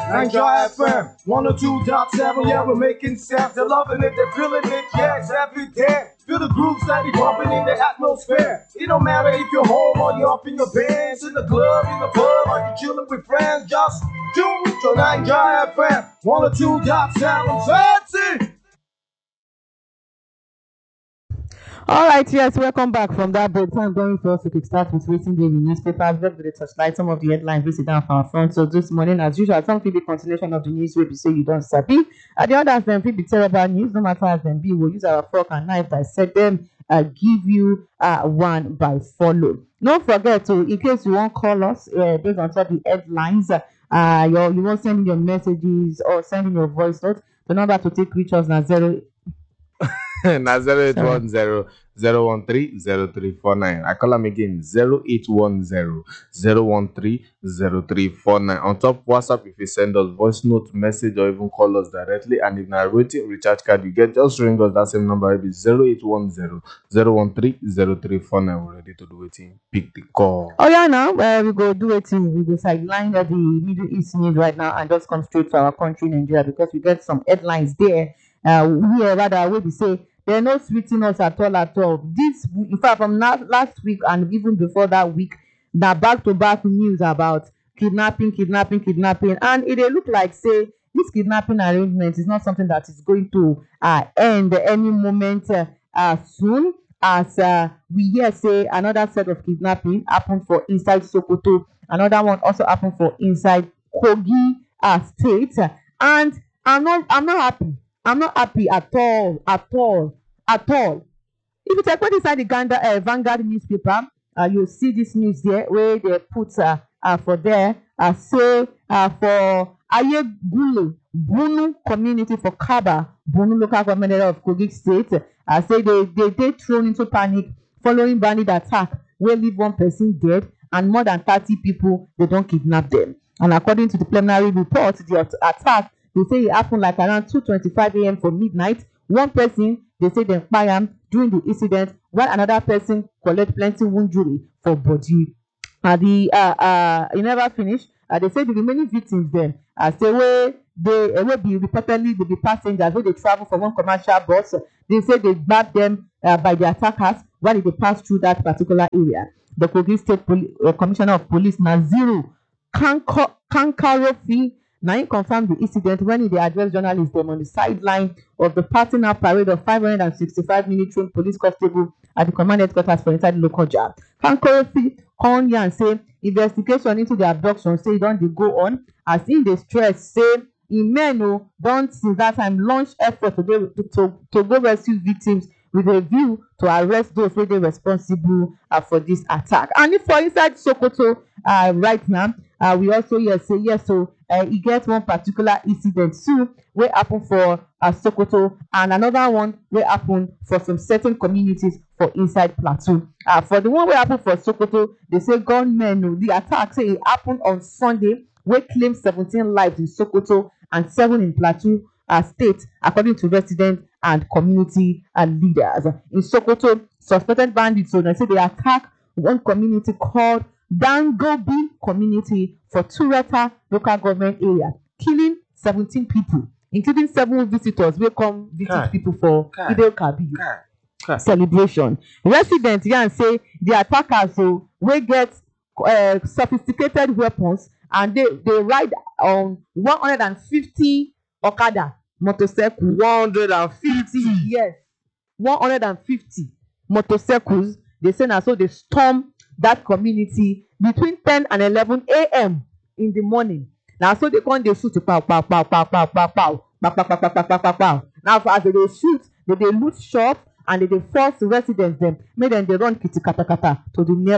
Niger FM 102.7. Yeah, we're making sense. They're loving it, they're feeling it. Yes, every day. Feel the groove steady bumping in the atmosphere. It don't matter if you're home or you're up in your pants, in the club, in the pub, or you're chilling with friends. Just tune to Niger FM 102.7. That's it. All right, yes, welcome back from that break. Time going for us to kickstart with waiting daily newspapers. Let's get touchlight some of the headlines we sit down from our front. So this morning, as usual, some will be continuation of the news where we say you don't sabi. The others then will be terrible news. No matter as them be, we'll use our fork and knife dissect them. Give you one by follow. Don't forget to, in case you won't call us based on some of the headlines, you won't send in your messages or send in your voice notes. The number to take reach us now 0810-013-0349. I call them again 0810-013-0349. On top WhatsApp, if you send us voice note, message, or even call us directly, and if not waiting recharge card you get, just ring us. That same number will be 0810-013-0349. We're ready to do it. Pick the call. Oh yeah, now we go do it. We go sideline the Middle East news right now and just come straight to our country, Nigeria, because we get some headlines there. Here rather where we say they're not sweeting us at all. This, in fact, from last week and even before that week, the back-to-back news about kidnapping, and it look like say this kidnapping arrangement is not something that is going to end any moment soon. As we hear say another set of kidnapping happened for inside Sokoto, another one also happened for inside Kogi State, and I'm not happy. I'm not happy at all. If you take inside the Vanguard newspaper, you'll see this news there where they put for there say for Ayegule Bunu community for Kaba Bunu local government area of Kogi State. Say they thrown into panic following bandit attack where leave one person dead and more than 30 people they don't kidnap them. And according to the preliminary report, the attack they say it happened like around 2:25 a.m. for midnight. One person they say they fired during the incident, while another person collect plenty wound injury for body. It never finished. They say the remaining victims then say where they will be reportedly the passengers where they travel from one commercial bus. They say they grabbed them by the attackers while they pass through that particular area. The Kogi State Commissioner of Police Naziru Kankarofi now he confirmed the incident when he addressed journalists on the sideline of the passing out parade of 565 military police constables at the command headquarters for inside local job. Kankarofi Konya and say investigation into the abduction say don't go on as in the stress say Imeno don't since that time launch effort to go rescue victims with a view to arrest those who are responsible for this attack. And if for inside Sokoto right now, we also say yes, so he gets one particular incident too where happen for Sokoto and another one where happen for some certain communities for inside Plateau. For the one where happen for Sokoto, they say gunmen, the attack say it happened on Sunday where claimed 17 lives in Sokoto and 7 in Plateau State, according to residents and community leaders. In Sokoto, suspected bandits, so they say they attacked one community called Dangobi community for Tureta local government area, killing 17 people, including 7 visitors will come visit people for Idel Kabi celebration. Residents say the attackers will get sophisticated weapons and they ride on 150 Okada motorcycles. 150. Yes, 150 motorcycles. They say now so they storm that community between 10 and 11 a.m. in the morning. Now so they come they shoot to pow. Now as they shoot, they loot shop and they force residents them. Make them they run kitikata to the nearby